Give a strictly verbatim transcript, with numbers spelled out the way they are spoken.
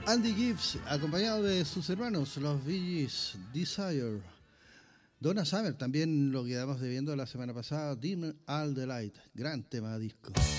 Andy Gibbs, acompañado de sus hermanos, los Bee Gees, Desire. Donna Summer, también lo quedamos debiendo la semana pasada, Dim All the Light, gran tema disco.